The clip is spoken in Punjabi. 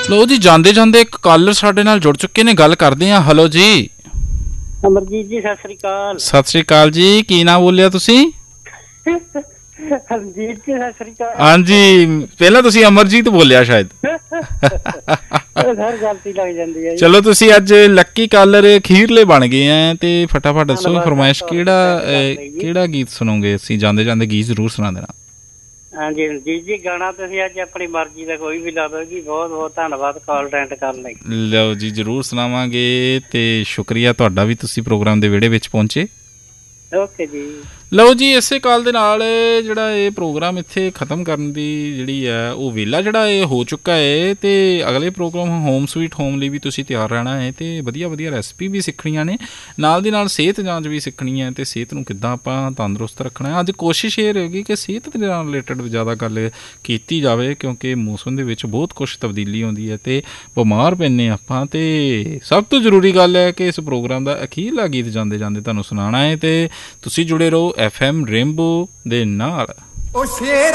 ਲੋ ਜੀ, ਜਾਂਦੇ ਜਾਂਦੇ ਇੱਕ ਕਾਲਰ ਸਾਡੇ ਨਾਲ ਜੁੜ ਚੁੱਕੇ ਨੇ, ਗੱਲ ਕਰਦੇ ਹਾਂ। ਹੈਲੋ ਜੀ। ਅਮਰਜੀਤ ਜੀ, ਸਤਿ ਸ੍ਰੀ ਅਕਾਲ। ਸਤਿ ਸ੍ਰੀ ਅਕਾਲ ਜੀ। ਕੀ ਨਾਮ ਬੋਲਿਆ ਤੁਸੀਂ? ਹਰਜੀਤ ਜੀ, ਸਤਿ ਸ੍ਰੀ ਅਕਾਲ। ਹਾਂਜੀ, ਪਹਿਲਾਂ ਤੁਸੀਂ ਅਮਰਜੀਤ ਬੋਲਿਆ ਸ਼ਾਇਦ। ਸਰ ਗਲਤੀ ਲੱਗ ਜਾਂਦੀ ਹੈ। ਚਲੋ, ਤੁਸੀਂ ਅੱਜ ਲੱਕੀ ਕਾਲਰ ਅਖੀਰਲੇ ਬਣ ਗਏ ਆ ਤੇ ਫਟਾਫਟ ਦੱਸੋ ਫਰਮਾਇਸ਼ ਕਿਹੜਾ ਗੀਤ ਸੁਣੋਗੇ? ਅਸੀਂ ਜਾਂਦੇ ਜਾਂਦੇ ਗੀਤ ਜ਼ਰੂਰ ਸੁਣਾ ਦੇਣਾ। ਹਾਂਜੀ ਰਣਜੀਤ ਜੀ, ਗਾਣਾ ਤੁਸੀਂ ਅੱਜ ਆਪਣੀ ਮਰਜ਼ੀ ਦਾ ਕੋਈ ਵੀ ਲਾ ਦਿਓ ਜੀ। ਬਹੁਤ ਬਹੁਤ ਧੰਨਵਾਦ ਕਾਲ ਅਟੈਂਡ ਕਰਨ ਲਈ। ਲਓ ਜੀ, ਜ਼ਰੂਰ ਸੁਣਾਵਾਂਗੇ ਤੇ ਸ਼ੁਕਰੀਆ ਤੁਹਾਡਾ ਵੀ, ਤੁਸੀਂ ਪ੍ਰੋਗਰਾਮ ਦੇ ਵਿਹੜੇ ਵਿੱਚ ਪਹੁੰਚੇ। ਓਕੇ ਜੀ। ਲਓ ਜੀ, ਇਸੇ ਕਾਲ ਦੇ ਨਾਲ ਜਿਹੜਾ ਇਹ ਪ੍ਰੋਗਰਾਮ ਇੱਥੇ ਖ਼ਤਮ ਕਰਨ ਦੀ ਜਿਹੜੀ ਹੈ ਉਹ ਵੇਲਾ ਜਿਹੜਾ ਇਹ ਹੋ ਚੁੱਕਾ ਹੈ। ਅਤੇ ਅਗਲੇ ਪ੍ਰੋਗਰਾਮ ਹੋਮ ਸਵੀਟ ਹੋਮ ਲਈ ਵੀ ਤੁਸੀਂ ਤਿਆਰ ਰਹਿਣਾ ਹੈ ਅਤੇ ਵਧੀਆ ਵਧੀਆ ਰੈਸਪੀ ਵੀ ਸਿੱਖਣੀਆਂ ਨੇ, ਨਾਲ ਦੀ ਨਾਲ ਸਿਹਤ ਜਾਂਚ ਵੀ ਸਿੱਖਣੀ ਹੈ ਅਤੇ ਸਿਹਤ ਨੂੰ ਕਿੱਦਾਂ ਆਪਾਂ ਤੰਦਰੁਸਤ ਰੱਖਣਾ ਹੈ। ਅੱਜ ਕੋਸ਼ਿਸ਼ ਇਹ ਰਹੇਗੀ ਕਿ ਸਿਹਤ ਦੇ ਨਾਲ ਰਿਲੇਟਡ ਜ਼ਿਆਦਾ ਗੱਲ ਕੀਤੀ ਜਾਵੇ, ਕਿਉਂਕਿ ਮੌਸਮ ਦੇ ਵਿੱਚ ਬਹੁਤ ਕੁਛ ਤਬਦੀਲੀ ਆਉਂਦੀ ਹੈ ਅਤੇ ਬਿਮਾਰ ਪੈਂਦੇ ਆਪਾਂ। ਅਤੇ ਸਭ ਤੋਂ ਜ਼ਰੂਰੀ ਗੱਲ ਹੈ ਕਿ ਇਸ ਪ੍ਰੋਗਰਾਮ ਦਾ ਅਖੀਰਲਾ ਗੀਤ ਜਾਂਦੇ ਜਾਂਦੇ ਤੁਹਾਨੂੰ ਸੁਣਾਉਣਾ ਹੈ ਅਤੇ ਤੁਸੀਂ ਜੁੜੇ ਰਹੋ FM ਰੇਨਬੋ ਦੇ ਨਾਲ।